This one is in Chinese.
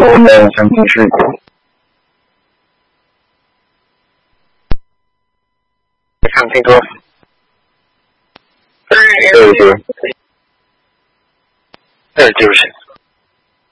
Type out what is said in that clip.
我的生命世界。 唱太多。 对对。 就是。